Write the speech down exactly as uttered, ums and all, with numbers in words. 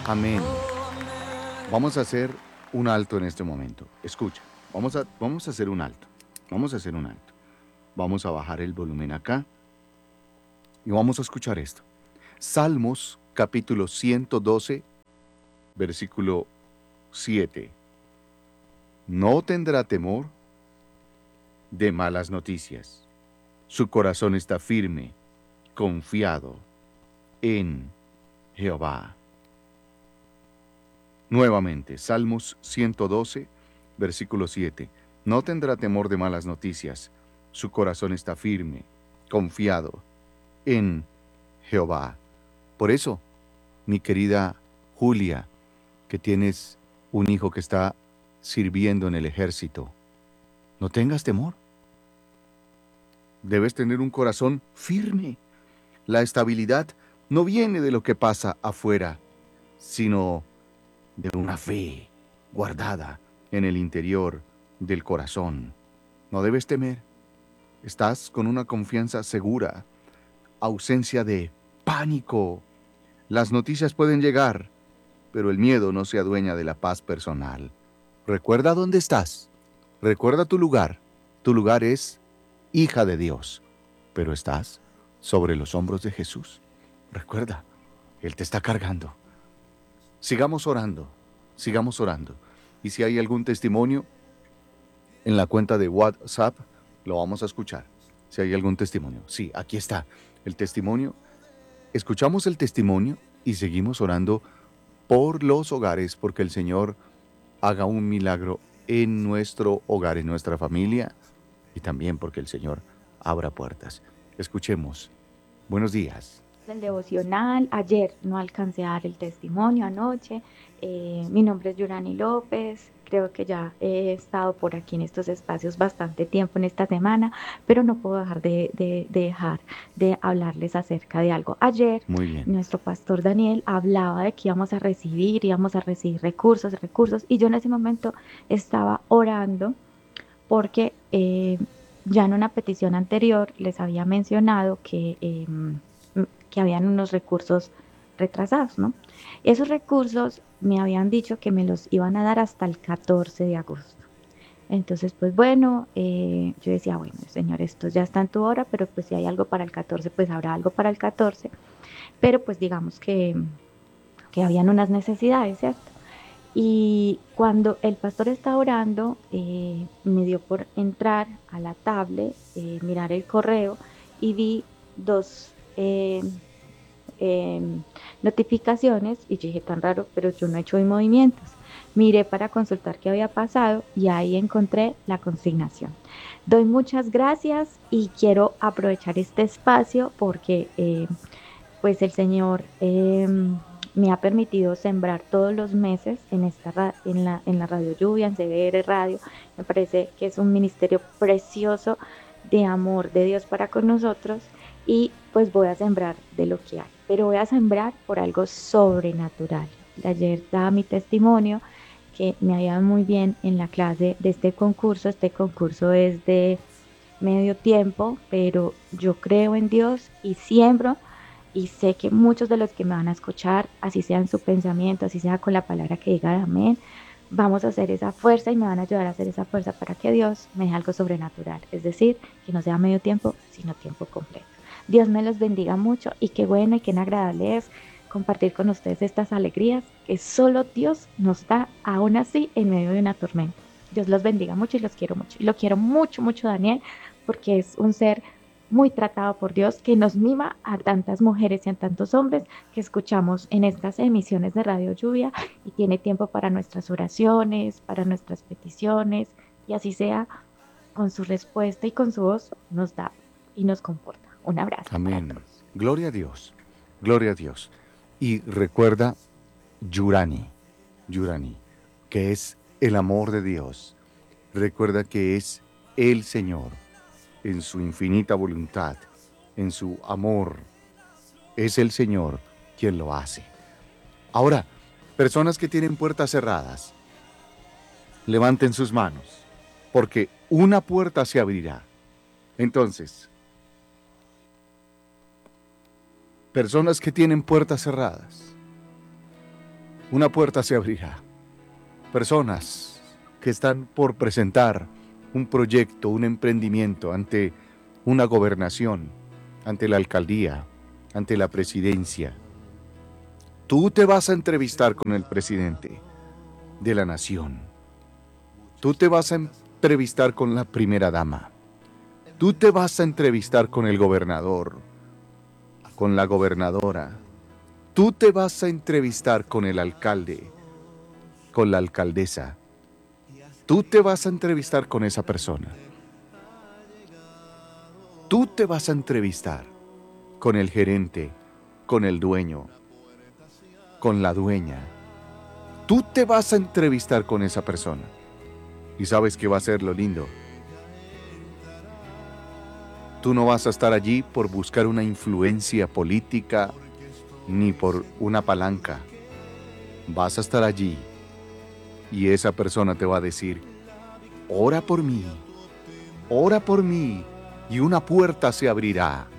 Amén. Vamos a hacer un alto en este momento. Escucha, vamos a, vamos a hacer un alto. Vamos a hacer un alto. Vamos a bajar el volumen acá y vamos a escuchar esto. Salmos capítulo ciento doce, versículo siete. No tendrá temor de malas noticias. Su corazón está firme, confiado en Jehová. Nuevamente, Salmos ciento doce, versículo siete. No tendrá temor de malas noticias. Su corazón está firme, confiado en Jehová. Por eso, mi querida Julia, que tienes un hijo que está sirviendo en el ejército, no tengas temor. Debes tener un corazón firme. La estabilidad no viene de lo que pasa afuera, sino de una fe guardada en el interior del corazón. No debes temer. Estás con una confianza segura, ausencia de pánico. Las noticias pueden llegar, pero el miedo no se adueña de la paz personal. Recuerda dónde estás. Recuerda tu lugar. Tu lugar es hija de Dios, pero estás sobre los hombros de Jesús. Recuerda, Él te está cargando. Sigamos orando, sigamos orando. Y si hay algún testimonio en la cuenta de WhatsApp, lo vamos a escuchar. Si hay algún testimonio. Sí, aquí está el testimonio. Escuchamos el testimonio y seguimos orando por los hogares, porque el Señor haga un milagro en nuestro hogar, en nuestra familia, y también porque el Señor abra puertas. Escuchemos. Buenos días. El devocional. Ayer no alcancé a dar el testimonio, anoche. Eh, mi nombre es Yurani López. Creo que ya he estado por aquí en estos espacios bastante tiempo en esta semana, pero no puedo dejar de, de- de dejar de hablarles acerca de algo. Ayer Muy bien. nuestro pastor Daniel hablaba de que íbamos a recibir, íbamos a recibir recursos, recursos, y yo en ese momento estaba orando porque eh, ya en una petición anterior les había mencionado que, eh, que habían unos recursos retrasados, ¿no? Esos recursos me habían dicho que me los iban a dar hasta el catorce de agosto. Entonces, pues bueno, eh, yo decía, bueno, señor, esto ya está en tu hora, pero pues si hay algo para el catorce, pues habrá algo para el catorce. Pero pues digamos que, que habían unas necesidades, ¿cierto? Y cuando el pastor estaba orando, eh, me dio por entrar a la tablet, eh, mirar el correo y vi dos eh, eh, notificaciones y yo dije, tan raro, pero yo no he hecho hoy movimientos. Miré para consultar qué había pasado y ahí encontré la consignación. Doy muchas gracias y quiero aprovechar este espacio porque eh, pues el Señor eh, me ha permitido sembrar todos los meses en, esta ra- en, la, en la Radio Lluvia, en C B R Radio. Me parece que es un ministerio precioso de amor de Dios para con nosotros y pues voy a sembrar de lo que hay, pero voy a sembrar por algo sobrenatural. Ayer daba mi testimonio que me ha ido muy bien en la clase de este concurso. Este concurso es de medio tiempo, pero yo creo en Dios y siembro y sé que muchos de los que me van a escuchar, así sea en su pensamiento, así sea con la palabra que diga amén, vamos a hacer esa fuerza y me van a ayudar a hacer esa fuerza para que Dios me dé algo sobrenatural, es decir, que no sea medio tiempo, sino tiempo completo. Dios me los bendiga mucho y qué bueno y qué agradable es compartir con ustedes estas alegrías que solo Dios nos da, aún así en medio de una tormenta. Dios los bendiga mucho y los quiero mucho. Y lo quiero mucho, mucho, Daniel, porque es un ser muy tratado por Dios que nos mima a tantas mujeres y a tantos hombres que escuchamos en estas emisiones de Radio Lluvia y tiene tiempo para nuestras oraciones, para nuestras peticiones y así sea, con su respuesta y con su voz nos da y nos comporta. Un abrazo para Amén. todos. Gloria a Dios. Gloria a Dios. Y recuerda Yurani, Yurani, que es el amor de Dios. Recuerda que es el Señor en su infinita voluntad, en su amor. Es el Señor quien lo hace. Ahora, personas que tienen puertas cerradas, levanten sus manos, porque una puerta se abrirá. Entonces, personas que tienen puertas cerradas, una puerta se abrirá. Personas que están por presentar un proyecto, un emprendimiento ante una gobernación, ante la alcaldía, ante la presidencia. Tú te vas a entrevistar con el presidente de la nación. Tú te vas a entrevistar con la primera dama. Tú te vas a entrevistar con el gobernador, con la gobernadora. Tú te vas a entrevistar con el alcalde, con la alcaldesa. Tú te vas a entrevistar con esa persona. Tú te vas a entrevistar con el gerente, con el dueño, con la dueña. Tú te vas a entrevistar con esa persona. ¿Y sabes qué va a ser lo lindo? Tú no vas a estar allí por buscar una influencia política ni por una palanca. Vas a estar allí y esa persona te va a decir: ora por mí, ora por mí, y una puerta se abrirá.